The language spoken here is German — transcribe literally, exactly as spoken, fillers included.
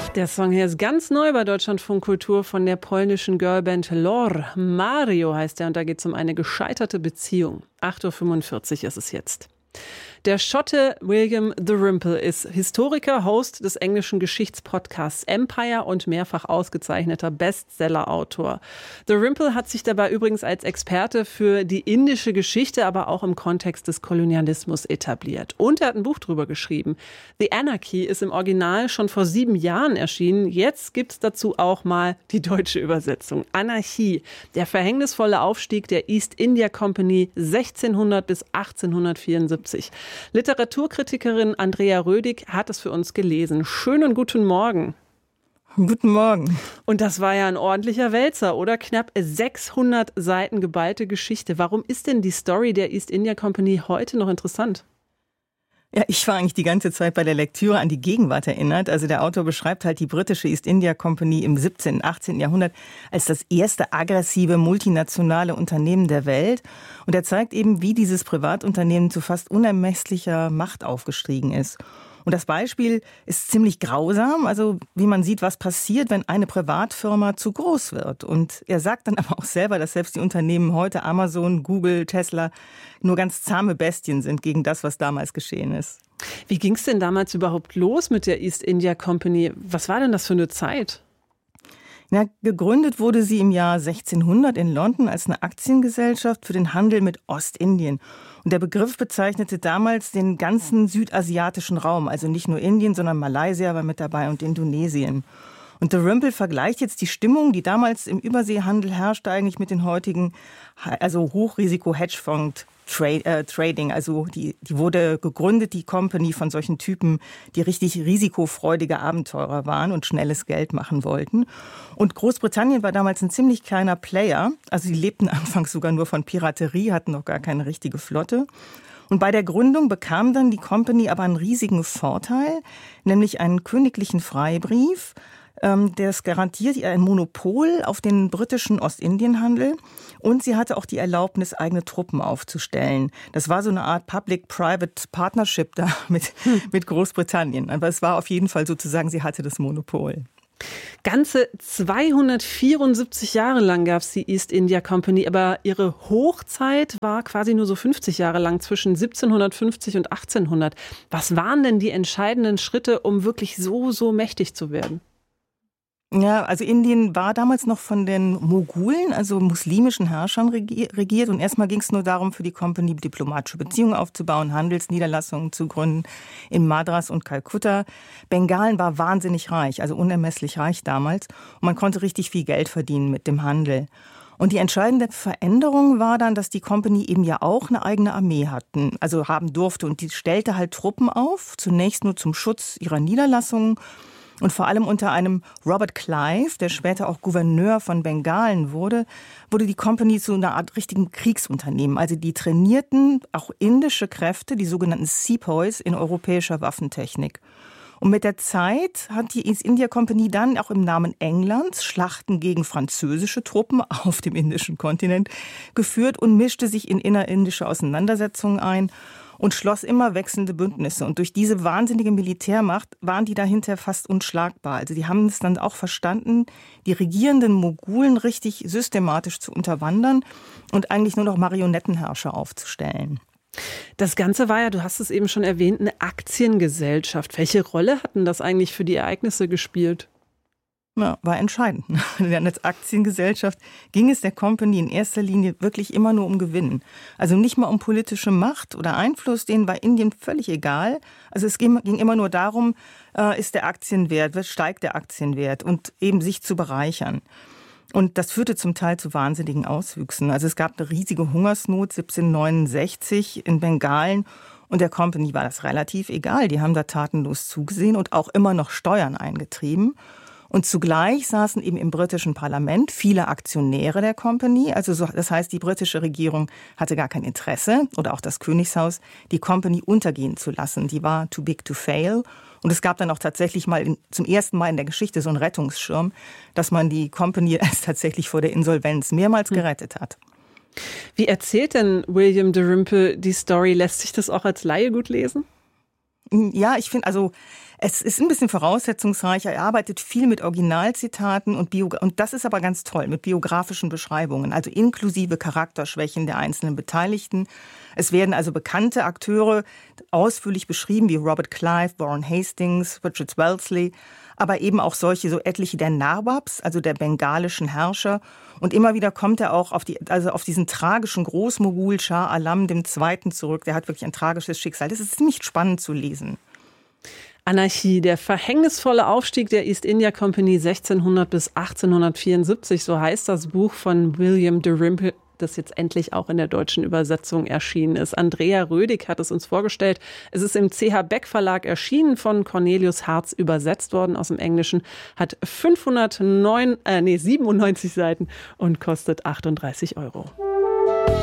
Der Song hier ist ganz neu bei Deutschlandfunk Kultur von der polnischen Girlband Lor. Mario heißt er und da geht es um eine gescheiterte Beziehung. acht Uhr fünfundvierzig ist es jetzt. Der Schotte William Dalrymple ist Historiker, Host des englischen Geschichtspodcasts Empire und mehrfach ausgezeichneter Bestsellerautor. Dalrymple hat sich dabei übrigens als Experte für die indische Geschichte, aber auch im Kontext des Kolonialismus etabliert. Und er hat ein Buch drüber geschrieben. The Anarchy ist im Original schon vor sieben Jahren erschienen. Jetzt gibt es dazu auch mal die deutsche Übersetzung. Anarchie, der verhängnisvolle Aufstieg der East India Company sechzehnhundert bis achtzehnhundertvierundsiebzig. Literaturkritikerin Andrea Rödig hat es für uns gelesen. Schönen guten Morgen. Guten Morgen. Und das war ja ein ordentlicher Wälzer, oder? Knapp sechshundert Seiten geballte Geschichte. Warum ist denn die Story der East India Company heute noch interessant? Ja, ich war eigentlich die ganze Zeit bei der Lektüre an die Gegenwart erinnert. Also der Autor beschreibt halt die britische East India Company im siebzehnten, achtzehnten Jahrhundert als das erste aggressive multinationale Unternehmen der Welt. Und er zeigt eben, wie dieses Privatunternehmen zu fast unermesslicher Macht aufgestiegen ist. Und das Beispiel ist ziemlich grausam, also wie man sieht, was passiert, wenn eine Privatfirma zu groß wird. Und er sagt dann aber auch selber, dass selbst die Unternehmen heute, Amazon, Google, Tesla, nur ganz zahme Bestien sind gegen das, was damals geschehen ist. Wie ging es denn damals überhaupt los mit der East India Company? Was war denn das für eine Zeit? Ja, gegründet wurde sie im Jahr sechzehnhundert in London als eine Aktiengesellschaft für den Handel mit Ostindien. Und der Begriff bezeichnete damals den ganzen südasiatischen Raum, also nicht nur Indien, sondern Malaysia war mit dabei und Indonesien. Und Dalrymple vergleicht jetzt die Stimmung, die damals im Überseehandel herrschte, eigentlich mit den heutigen, also Hochrisiko-Hedgefonds. Trade, äh, Trading, also die, die wurde gegründet, die Company, von solchen Typen, die richtig risikofreudige Abenteurer waren und schnelles Geld machen wollten. Und Großbritannien war damals ein ziemlich kleiner Player, also die lebten anfangs sogar nur von Piraterie, hatten noch gar keine richtige Flotte. Und bei der Gründung bekam dann die Company aber einen riesigen Vorteil, nämlich einen königlichen Freibrief. Das garantiert ihr ein Monopol auf den britischen Ostindienhandel und sie hatte auch die Erlaubnis, eigene Truppen aufzustellen. Das war so eine Art Public-Private Partnership da mit, mit Großbritannien. Aber es war auf jeden Fall sozusagen, sie hatte das Monopol. Ganze zweihundertvierundsiebzig Jahre lang gab es die East India Company, aber ihre Hochzeit war quasi nur so fünfzig Jahre lang, zwischen siebzehnhundertfünfzig und achtzehnhundert. Was waren denn die entscheidenden Schritte, um wirklich so, so mächtig zu werden? Ja, also Indien war damals noch von den Mogulen, also muslimischen Herrschern regiert. Und erstmal ging es nur darum, für die Company diplomatische Beziehungen aufzubauen, Handelsniederlassungen zu gründen in Madras und Kalkutta. Bengalen war wahnsinnig reich, also unermesslich reich damals. Und man konnte richtig viel Geld verdienen mit dem Handel. Und die entscheidende Veränderung war dann, dass die Company eben ja auch eine eigene Armee hatten, also haben durfte. Und die stellte halt Truppen auf, zunächst nur zum Schutz ihrer Niederlassungen. Und vor allem unter einem Robert Clive, der später auch Gouverneur von Bengalen wurde, wurde die Company zu einer Art richtigen Kriegsunternehmen. Also die trainierten auch indische Kräfte, die sogenannten Sepoys, in europäischer Waffentechnik. Und mit der Zeit hat die East India Company dann auch im Namen Englands Schlachten gegen französische Truppen auf dem indischen Kontinent geführt und mischte sich in innerindische Auseinandersetzungen ein und schloss immer wechselnde Bündnisse. Und durch diese wahnsinnige Militärmacht waren die dahinter fast unschlagbar. Also die haben es dann auch verstanden, die regierenden Mogulen richtig systematisch zu unterwandern und eigentlich nur noch Marionettenherrscher aufzustellen. Das Ganze war ja, du hast es eben schon erwähnt, eine Aktiengesellschaft. Welche Rolle hatten das eigentlich für die Ereignisse gespielt? Ja, war entscheidend. Als Aktiengesellschaft ging es der Company in erster Linie wirklich immer nur um Gewinn. Also nicht mal um politische Macht oder Einfluss, denen war Indien völlig egal. Also es ging, ging immer nur darum, äh, ist der Aktienwert, steigt der Aktienwert und eben sich zu bereichern. Und das führte zum Teil zu wahnsinnigen Auswüchsen. Also es gab eine riesige Hungersnot siebzehnhundertneunundsechzig in Bengalen und der Company war das relativ egal. Die haben da tatenlos zugesehen und auch immer noch Steuern eingetrieben. Und zugleich saßen eben im britischen Parlament viele Aktionäre der Company. Also so, das heißt, die britische Regierung hatte gar kein Interesse, oder auch das Königshaus, die Company untergehen zu lassen. Die war too big to fail. Und es gab dann auch tatsächlich mal in, zum ersten Mal in der Geschichte so einen Rettungsschirm, dass man die Company tatsächlich vor der Insolvenz mehrmals gerettet hat. Wie erzählt denn William Dalrymple die Story? Lässt sich das auch als Laie gut lesen? Ja, ich finde, also Es ist ein bisschen voraussetzungsreich. Er arbeitet viel mit Originalzitaten und, Bio- und das ist aber ganz toll, mit biografischen Beschreibungen, also inklusive Charakterschwächen der einzelnen Beteiligten. Es werden also bekannte Akteure ausführlich beschrieben, wie Robert Clive, Warren Hastings, Richard Wellesley, aber eben auch solche, so etliche der Nawabs, also der bengalischen Herrscher. Und immer wieder kommt er auch auf, die, also auf diesen tragischen Großmogul Schah Alam der Zweite zurück. Der hat wirklich ein tragisches Schicksal. Das ist ziemlich spannend zu lesen. Anarchie, der verhängnisvolle Aufstieg der East India Company sechzehnhundert bis achtzehnhundertvierundsiebzig, so heißt das Buch von William Dalrymple, das jetzt endlich auch in der deutschen Übersetzung erschienen ist. Andrea Rödig hat es uns vorgestellt. Es ist im C H Beck Verlag erschienen, von Cornelius Hartz übersetzt worden aus dem Englischen, hat fünfhundertneun, äh, nee, siebenundneunzig Seiten und kostet achtunddreißig Euro.